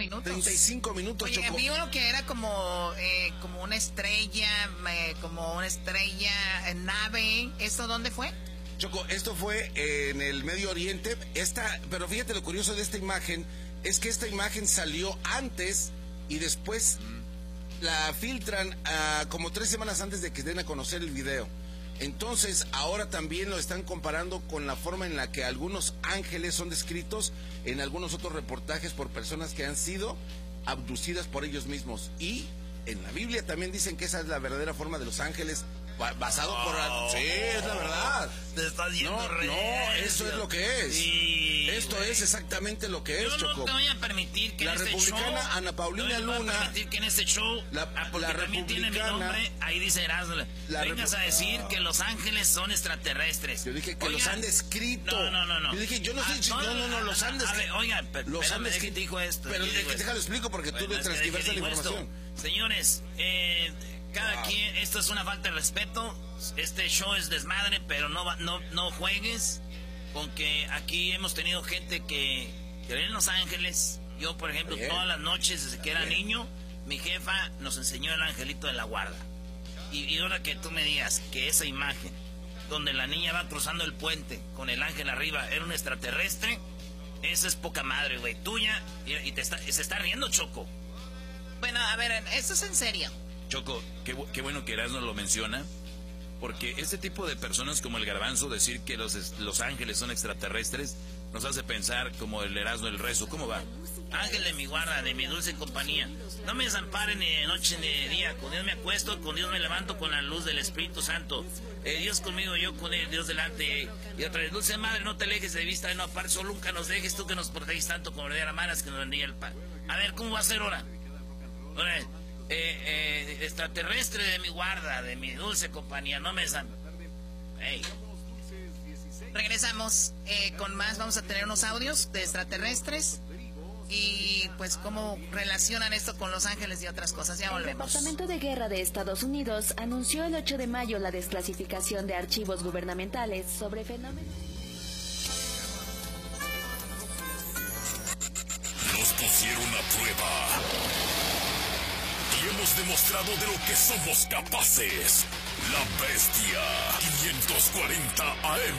minutos. 35 minutos, Oye, Choco. vi uno que era como una estrella, nave. ¿Esto dónde fue? Choco, esto fue en el Medio Oriente. Pero fíjate lo curioso de esta imagen, es que esta imagen salió antes y después la filtran como 3 semanas antes de que den a conocer el video. Entonces, ahora también lo están comparando con la forma en la que algunos ángeles son descritos en algunos otros reportajes por personas que han sido abducidas por ellos mismos. Y en la Biblia también dicen que esa es la verdadera forma de los ángeles, basado por... Sí, es la verdad. Te estás yendo no, eso es lo que es. Sí, esto es exactamente lo que es, Yo Choco. no te voy a permitir que la en este show... republicana Ana Paulina no Luna... voy a permitir que en este show... porque la también tiene mi republicana... nombre, ahí dice Erasmo. Vengas a decir que los ángeles son extraterrestres. Yo dije que los han descrito. No. Yo dije, yo no sé... No, los han descrito. Oiga, espérame, ¿de qué te dijo esto? Pero déjalo explico porque tú le transcribiste la información. Señores, cada quien... Esto es una falta de respeto. Este show es desmadre, pero no juegues con que aquí hemos tenido gente que cree en los ángeles. Yo, por ejemplo, todas las noches desde que era niño, mi jefa nos enseñó el angelito de la guarda. Y ahora que tú me digas que esa imagen donde la niña va cruzando el puente con el ángel arriba era un extraterrestre, esa es poca madre, güey, tuya. Y se está riendo, Choco. Bueno, a ver, esto es en serio. Choco, qué bueno que Erasmo lo menciona, porque este tipo de personas como el Garbanzo, decir que los ángeles son extraterrestres, nos hace pensar como el Erasmo el rezo. ¿Cómo va? Ángel de mi guarda, de mi dulce compañía, no me desamparen ni de noche ni de día. Con Dios me acuesto, con Dios me levanto, con la luz del Espíritu Santo. Dios conmigo, yo con él, Dios delante. Y otra vez, dulce madre, no te alejes de vista, no aparto, nunca nos dejes, tú que nos proteges tanto como de malas que nos bendiga el Padre. A ver, ¿cómo va a ser ahora? Extraterrestre de mi guarda, de mi dulce compañía, no me desamparen. Hey. Regresamos con más. Vamos a tener unos audios de extraterrestres y pues cómo relacionan esto con los ángeles y otras cosas. Ya volvemos. El Departamento de Guerra de Estados Unidos anunció el 8 de mayo la desclasificación de archivos gubernamentales sobre fenómenos. Nos pusieron a prueba y hemos demostrado de lo que somos capaces. La Bestia 540 AM.